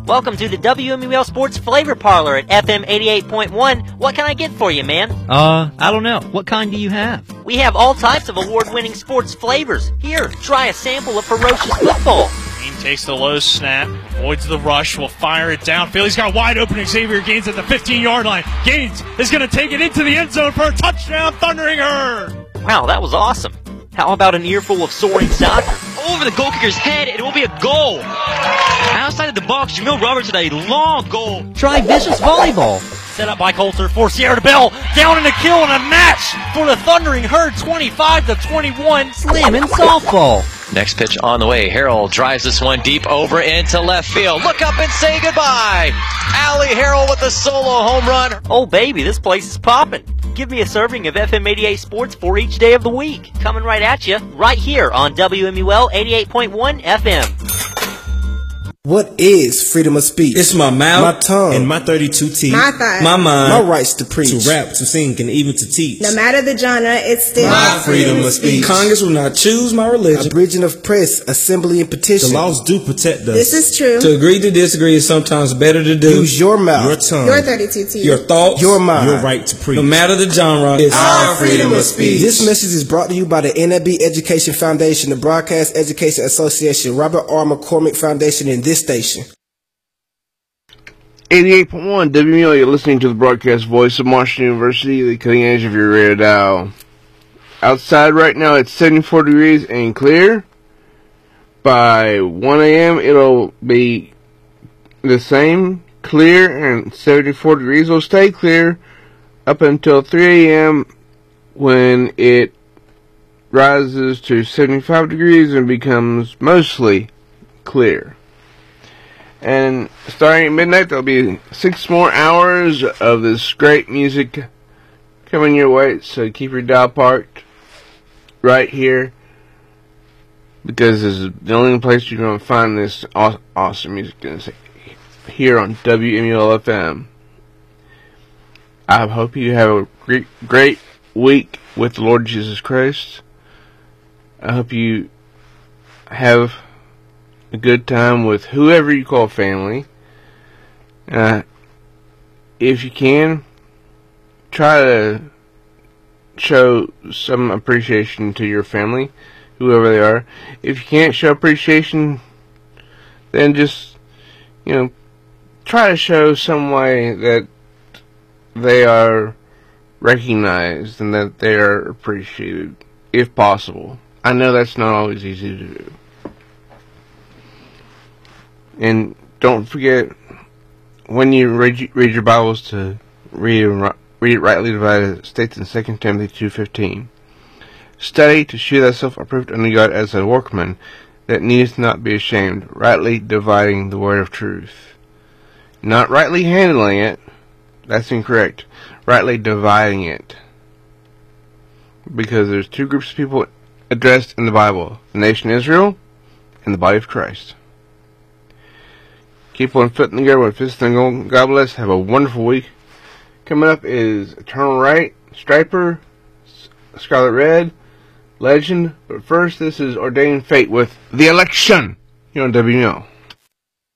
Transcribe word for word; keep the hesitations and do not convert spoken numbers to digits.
Welcome to the W M U L Sports Flavor Parlor at F M eighty-eight point one. What can I get for you, man? Uh, I don't know. What kind do you have? We have all types of award-winning sports flavors. Here, try a sample of Ferocious Football. Green takes the low snap, avoids the rush, will fire it downfield. He's got wide open Xavier Gaines at the fifteen-yard line. Gaines is going to take it into the end zone for a touchdown, Thundering Herd. Wow, that was awesome. How about an earful of soaring soccer? Over the goal kicker's head, and it will be a goal. Outside of the box, Jamil Roberts with a long goal. Try Vicious Volleyball. Set up by Coulter for Sierra Bell. Down in the kill and a match for the Thundering Herd, twenty-five to twenty-one. Slamming Softball. Next pitch on the way. Harrell drives this one deep over into left field. Look up and say goodbye. Allie Harrell with a solo home run. Oh, baby, this place is popping. Give me a serving of F M eighty-eight Sports for each day of the week. Coming right at you, right here on W M U L eighty-eight point one F M. What is freedom of speech? It's my mouth, my tongue, and my thirty-two teeth, my thigh, my mind, my rights to preach, to rap, to sing, and even to teach. No matter the genre, it's still my freedom of speech. Congress will not choose my religion. Abridging of press, assembly, and petition. The laws do protect us. This is true. To agree to disagree is sometimes better to do. Use your mouth, your tongue, your thirty-two teeth, your thoughts, your mind, your right to preach. No matter the genre, it's our freedom of speech. This message is brought to you by the N L B Education Foundation, the Broadcast Education Association, Robert R. McCormick Foundation, and this station. eighty-eight point one W M U L, you're listening to the broadcast voice of Marshall University, the cutting edge of your radio dial. Outside right now it's seventy-four degrees and clear. By one a.m. it'll be the same, clear, and seventy-four degrees will stay clear up until three a.m. when it rises to seventy-five degrees and becomes mostly clear. And starting at midnight, there'll be six more hours of this great music coming your way. So keep your dial parked right here, because this is the only place you're going to find this aw- awesome music here on W M U L F M. I hope you have a great, great week with the Lord Jesus Christ. I hope you have a good time with whoever you call family. Uh, if you can, try to show some appreciation to your family, whoever they are. If you can't show appreciation, then just, you know, try to show some way that they are recognized and that they are appreciated, if possible. I know that's not always easy to do. And don't forget, when you read, read your Bibles, to read, read it rightly divided, it states in Second Timothy two fifteen. Study to show thyself approved unto God as a workman that needeth not be ashamed, rightly dividing the word of truth. Not rightly handling it, that's incorrect. Rightly dividing it. Because there's two groups of people addressed in the Bible: the nation Israel and the body of Christ. Keep one foot in the air, one fist in the goal. God bless. Have a wonderful week. Coming up is Eternal Right, Striper, Scarlet Red, Legend. But first, this is Ordained Fate with The Election here on W M U L.